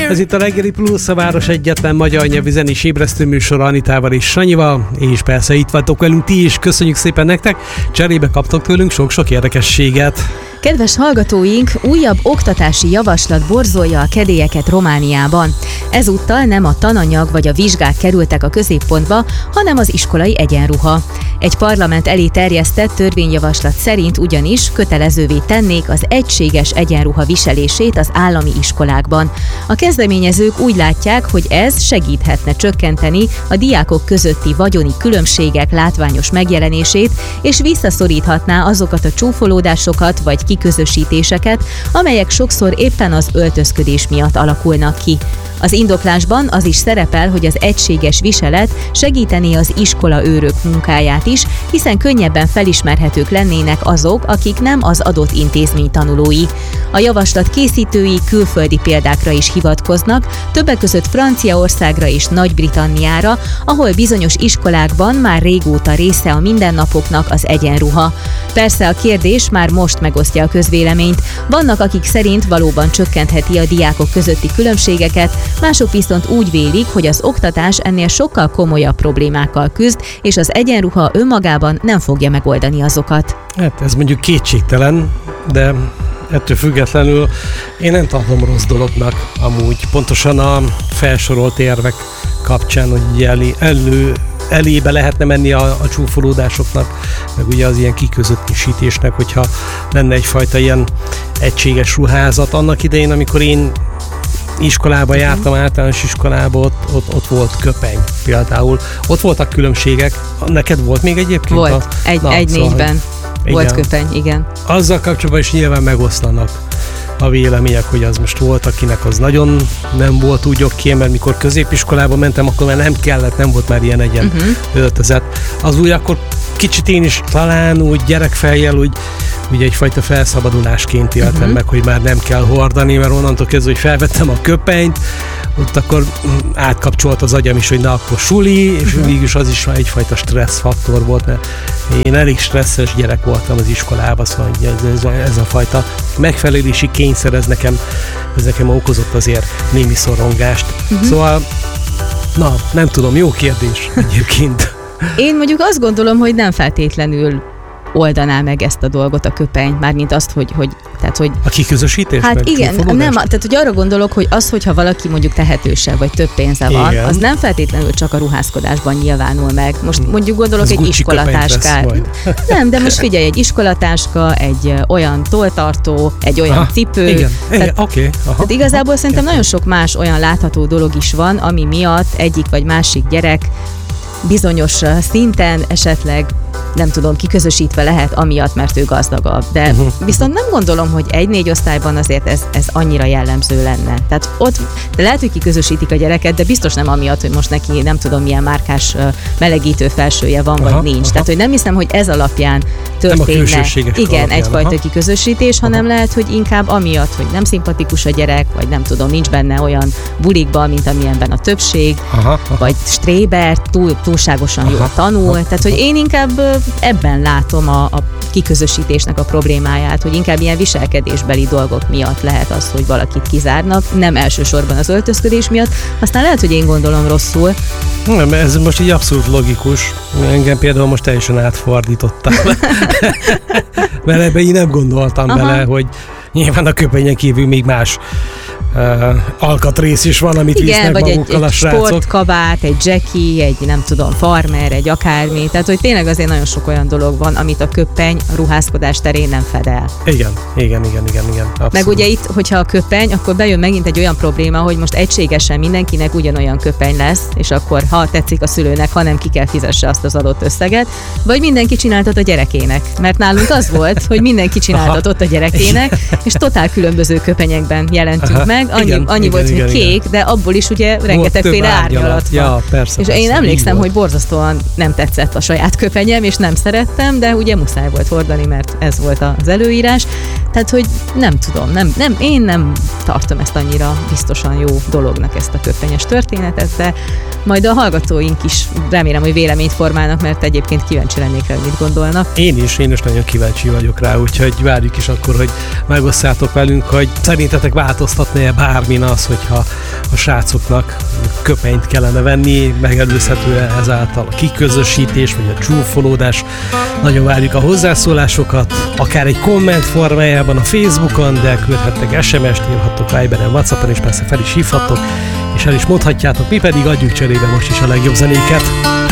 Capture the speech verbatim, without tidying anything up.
Ez itt a Reggeli Plusz, a város egyetlen magyar nyelvű zenés ébresztő műsor Anitával és Sanyival, és persze itt vagytok velünk ti is, köszönjük szépen nektek, cserébe kaptok tőlünk sok-sok érdekességet. Kedves hallgatóink, újabb oktatási javaslat borzolja a kedélyeket Romániában. Ezúttal nem a tananyag vagy a vizsgák kerültek a középpontba, hanem az iskolai egyenruha. Egy parlament elé terjesztett törvényjavaslat szerint ugyanis kötelezővé tennék az egységes egyenruha viselését az állami iskolákban. A kezdeményezők úgy látják, hogy ez segíthetne csökkenteni a diákok közötti vagyoni különbségek látványos megjelenését, és visszaszoríthatná azokat a csúfolódásokat vagy kiközösítéseket, amelyek sokszor éppen az öltözködés miatt alakulnak ki. Az indoklásban az is szerepel, hogy az egységes viselet segítené az iskolaőrök munkáját is, hiszen könnyebben felismerhetők lennének azok, akik nem az adott intézmény tanulói. A javaslat készítői külföldi példákra is hivatkoznak, többek között Franciaországra és Nagy-Britanniára, ahol bizonyos iskolákban már régóta része a mindennapoknak az egyenruha. Persze a kérdés már most megosztja a közvéleményt. Vannak, akik szerint valóban csökkentheti a diákok közötti különbségeket, mások viszont úgy vélik, hogy az oktatás ennél sokkal komolyabb problémákkal küzd, és az egyenruha önmagában nem fogja megoldani azokat. Hát ez mondjuk kétségtelen, de ettől függetlenül én nem tartom rossz dolognak amúgy. Pontosan a felsorolt érvek kapcsán, hogy elő, elő elébe lehetne menni a, a csúfolódásoknak, meg ugye az ilyen kiközöttésítésnek, hogyha lenne egyfajta ilyen egységes ruházat. Annak idején, amikor én iskolába jártam, általános iskolába, ott, ott, ott volt köpeny például. Ott voltak különbségek. Neked volt még egyébként? Volt. A... Egy, Na, egy szóval, négyben volt igen. köpeny, igen. Azzal kapcsolatban is nyilván megoszlanak a vélemények, hogy az most volt, akinek az nagyon nem volt úgy oké, mert mikor középiskolába mentem, akkor már nem kellett, nem volt már ilyen egyen uh-huh. öltözet. Az úgy akkor kicsit én is talán úgy gyerekfejjel úgy, úgy egyfajta felszabadulásként éltem uh-huh. meg, hogy már nem kell hordani, mert onnantól kezdve, hogy felvettem a köpenyt, ott akkor átkapcsolt az agyam is, hogy na akkor suli, és uh-huh. mégis az is egyfajta stresszfaktor volt, mert én elég stresszes gyerek voltam az iskolában, szóval ez, ez, a, ez a fajta megfelelési kényszer, ez nekem, ez nekem okozott azért némi szorongást. Uh-huh. Szóval, na, nem tudom, jó kérdés egyébként. Én mondjuk azt gondolom, hogy nem feltétlenül oldaná meg ezt a dolgot a köpeny, mármint azt, hogy, hogy, tehát, hogy a kiközösítés? Hát igen, nem, tehát hogy arra gondolok, hogy az, hogyha valaki mondjuk tehetősebb, vagy több pénze van, igen. az nem feltétlenül csak a ruházkodásban nyilvánul meg. Most mondjuk gondolok az egy iskolatáskát. Nem, de most figyelj, egy iskolatáska, egy olyan tolltartó, egy olyan aha, cipő. Igen, tehát, oké. Okay, tehát igazából szerintem nagyon sok más olyan látható dolog is van, ami miatt egyik vagy másik gyerek bizonyos szinten esetleg nem tudom, kiközösítve lehet amiatt, mert ő gazdagabb. De uh-huh. viszont nem gondolom, hogy egy-négy osztályban azért ez, ez annyira jellemző lenne. Tehát ott, de lehet, hogy kiközösítik a gyereket, de biztos nem amiatt, hogy most neki nem tudom, milyen márkás melegítő felsője van, aha, vagy nincs. Aha. Tehát, hogy nem hiszem, hogy ez alapján történne. Igen, alapján, egyfajta aha. kiközösítés, hanem aha. lehet, hogy inkább amiatt, hogy nem szimpatikus a gyerek, vagy nem tudom, nincs benne olyan bulikban, mint amilyenben a többség, aha, aha. vagy stréber, túl, túlságosan aha, jól tanul. Aha, tehát, hogy én inkább ebben látom a, a kiközösítésnek a problémáját, hogy inkább ilyen viselkedésbeli dolgok miatt lehet az, hogy valakit kizárnak, nem elsősorban az öltözködés miatt. Aztán lehet, hogy én gondolom rosszul. Nem, ez most így abszolút logikus. Engem például most teljesen átfordítottam. Mert ebben én nem gondoltam aha. bele, hogy nyilván a köpenyen kívül még más Uh, alkatrész is van, amit igen, visznek magukkal egy, a srácok. Egy sportkabát, egy jackie, egy nem tudom, farmer, egy akármi. Tehát, hogy tényleg azért nagyon sok olyan dolog van, amit a köpeny a ruházkodás terén nem fed el. Igen, igen, igen, igen, igen. Abszolút. Meg ugye itt, hogyha a köpeny, akkor bejön megint egy olyan probléma, hogy most egységesen mindenkinek ugyanolyan köpeny lesz, és akkor ha tetszik a szülőnek, ha nem, ki kell fizesse azt az adott összeget, vagy mindenki csináltat a gyerekének. Mert nálunk az volt, hogy mindenki csináltatott a gyerekének, és totál különböző köpenyekben jelentünk aha. meg. Annyi, igen, annyi igen, volt, igen, hogy kék, igen. de abból is ugye rengetegféle árnyalat van. Ja, persze, és persze, én emlékszem, hogy borzasztóan nem tetszett a saját köpenyem, és nem szerettem, de ugye muszáj volt hordani, mert ez volt az előírás. Tehát, hogy nem tudom, nem, nem, én nem tartom ezt annyira biztosan jó dolognak, ezt a köpenyes történetet, de majd a hallgatóink is remélem, hogy véleményt formálnak, mert egyébként kíváncsi lennék rá, hogy mit gondolnak. Én is, én is nagyon kíváncsi vagyok rá, úgyhogy várjuk is akkor, hogy megosszátok velünk, hogy szerintetek változtatni esélye bármin az, hogyha a srácoknak köpenyt kellene venni, megelőzhető ezáltal a kiközösítés, vagy a csúfolódás. Nagyon várjuk a hozzászólásokat, akár egy komment formájában a Facebookon, de küldhettek es em est, írhattok Viberen, WhatsAppon, és persze fel is hívhattok, és el is mondhatjátok, mi pedig adjuk cserébe most is a legjobb zenéket.